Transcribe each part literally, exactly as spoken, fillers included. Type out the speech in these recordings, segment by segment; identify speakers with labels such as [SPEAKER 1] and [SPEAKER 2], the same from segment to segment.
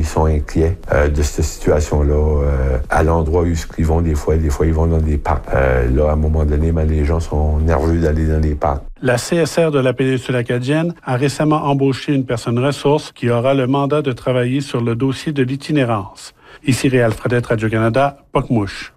[SPEAKER 1] sont inquiets euh, de cette situation-là. Euh, à l'endroit où ils vont, des fois, des fois, ils vont dans des parcs. Euh, là, à un moment donné, ben, les gens sont nerveux d'aller dans les parcs.
[SPEAKER 2] La C S R de la péninsule acadienne a récemment embauché une personne ressource qui aura le mandat de travailler sur le dossier de l'itinérance. Ici Réal Fredette, Radio-Canada, Pocmouche.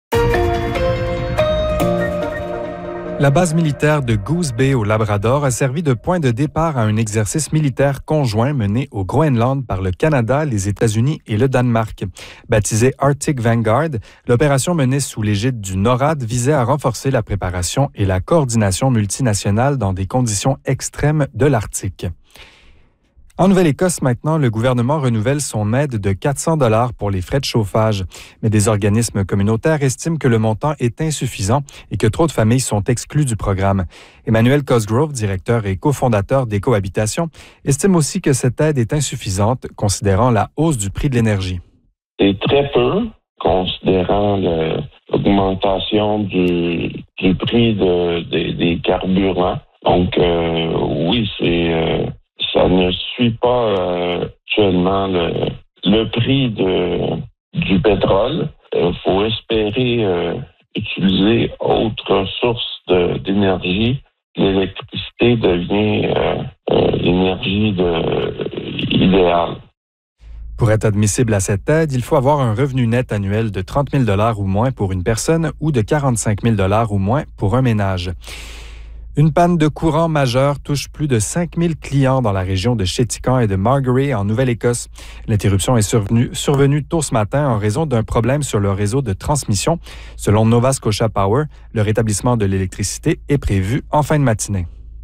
[SPEAKER 3] La base militaire de Goose Bay au Labrador a servi de point de départ à un exercice militaire conjoint mené au Groenland par le Canada, les États-Unis et le Danemark. Baptisé Arctic Vanguard, l'opération menée sous l'égide du NORAD visait à renforcer la préparation et la coordination multinationale dans des conditions extrêmes de l'Arctique. En Nouvelle-Écosse, maintenant, le gouvernement renouvelle son aide de quatre cents dollars pour les frais de chauffage. Mais des organismes communautaires estiment que le montant est insuffisant et que trop de familles sont exclues du programme. Emmanuel Cosgrove, directeur et cofondateur d'Écohabitation, estime aussi que cette aide est insuffisante, considérant la hausse du prix de l'énergie.
[SPEAKER 4] C'est très peu, considérant le, l'augmentation du, du prix de, de, des carburants. Donc, euh, oui, c'est... Euh, ça ne suit pas euh, actuellement le, le prix de, du pétrole. Il euh, faut espérer euh, utiliser autre source de, d'énergie. L'électricité devient euh, euh, l'énergie de, idéale.
[SPEAKER 3] Pour être admissible à cette aide, il faut avoir un revenu net annuel de trente mille dollars ou moins pour une personne ou de quarante-cinq mille dollars ou moins pour un ménage. Une panne de courant majeure touche plus de cinq mille clients dans la région de Chéticamp et de Margaret en Nouvelle-Écosse. L'interruption est survenue, survenue tôt ce matin en raison d'un problème sur le réseau de transmission. Selon Nova Scotia Power, le rétablissement de l'électricité est prévu en fin de matinée.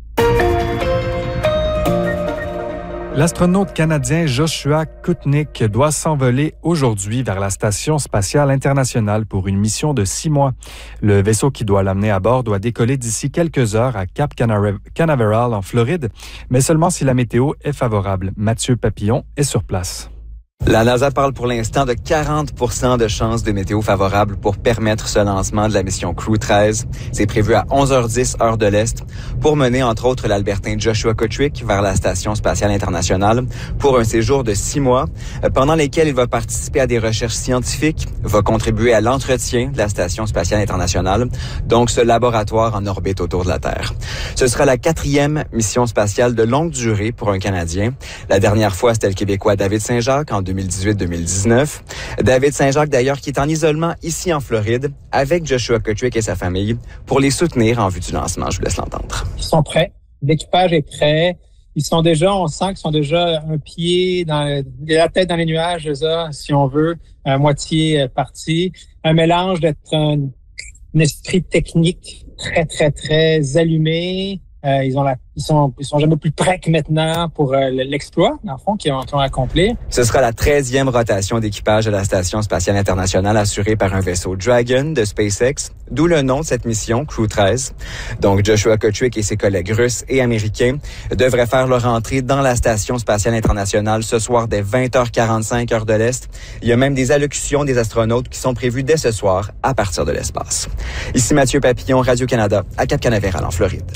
[SPEAKER 3] L'astronaute canadien Joshua Kutnick doit s'envoler aujourd'hui vers la Station spatiale internationale pour une mission de six mois. Le vaisseau qui doit l'amener à bord doit décoller d'ici quelques heures à Cap Canaveral en Floride, mais seulement si la météo est favorable. Mathieu Papillon est sur place.
[SPEAKER 5] La NASA parle pour l'instant de quarante pour cent de chances de météo favorable pour permettre ce lancement de la mission Crew treize. C'est prévu à onze heures dix, heure de l'Est, pour mener entre autres l'Albertain Joshua Kutnick vers la Station spatiale internationale pour un séjour de six mois, pendant lesquels il va participer à des recherches scientifiques, va contribuer à l'entretien de la Station spatiale internationale, donc ce laboratoire en orbite autour de la Terre. Ce sera la quatrième mission spatiale de longue durée pour un Canadien. La dernière fois, c'était le Québécois David Saint-Jacques en deux mille dix-huit deux mille dix-neuf. David Saint-Jacques, d'ailleurs, qui est en isolement ici en Floride avec Joshua Kutnick et sa famille pour les soutenir en vue du lancement. Je vous laisse l'entendre.
[SPEAKER 6] Ils sont prêts. L'équipage est prêt. Ils sont déjà, on sent qu'ils sont déjà un pied dans la tête dans les nuages, ça, si on veut, à moitié parti. Un mélange d'être un, un esprit technique très, très, très allumé. Euh, ils ont la, ils sont, ils sont jamais plus prêts que maintenant pour euh, l'exploit, dans le fond, qu'ils ont, qu'ils ont accompli.
[SPEAKER 5] Ce sera la treizième rotation d'équipage à la Station spatiale internationale assurée par un vaisseau Dragon de SpaceX, d'où le nom de cette mission, Crew treize. Donc, Joshua Kutnick et ses collègues russes et américains devraient faire leur entrée dans la Station spatiale internationale ce soir dès vingt heures quarante-cinq, heure de l'Est. Il y a même des allocutions des astronautes qui sont prévues dès ce soir à partir de l'espace. Ici Mathieu Papillon, Radio-Canada, à Cap Canaveral, en Floride.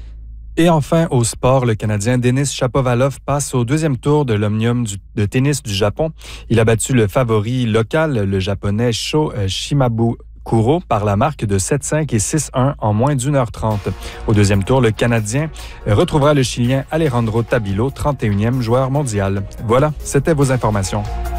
[SPEAKER 3] Et enfin, au sport, le Canadien Denis Shapovalov passe au deuxième tour de l'Omnium du, de tennis du Japon. Il a battu le favori local, le Japonais Sho Shimabukuro, par la marque de sept cinq et six un en moins d'une heure trente. Au deuxième tour, le Canadien retrouvera le Chilien Alejandro Tabilo, trente et unième joueur mondial. Voilà, c'était vos informations.